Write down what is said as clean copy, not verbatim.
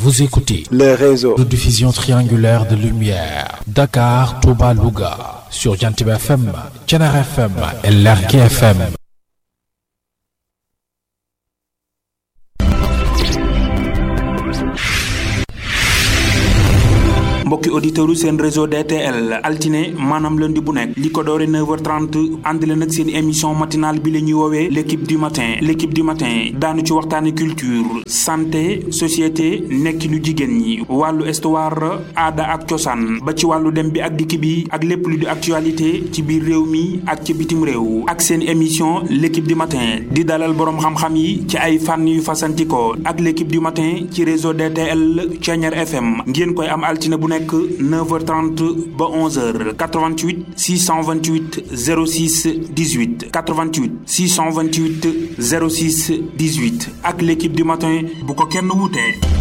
Vous écoutez le réseau de diffusion triangulaire de lumière Dakar, Touba, Louga sur Jantib FM, Thiénaba FM et Lergui FM. mbokki auditeurs yu seen réseau DTL altine maanaam lundi bu nekk li ko doore 9h30 ànd leen ak seen émission matinale bi la ñuy woowee l'équipe du matin daanu ci waxtaane culture santé société nekkinu jigéen ñi wàllu histoire aada ak cosaan ba ci wàllu dem bi ak dikk bi ak lépp lu di actualité ci biir réew mi ak ci bitim réew ak seen émission l'équipe du matin di dalal boroom xam-xam yi ci ay fànn yu fasantikoo ak l'équipe du matin ci réseau DTL Thiéniere FM ngeen koy am altine bu nekk 9h30 ba 11h 88 628 06 18 88 628 06 18 ak l'équipe du matin bu ko kenn wutee.